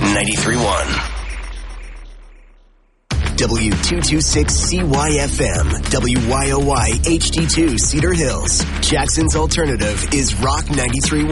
93.1. W226CYFM, WYOY HD2 Cedar Hills. Jackson's alternative is Rock 93.1.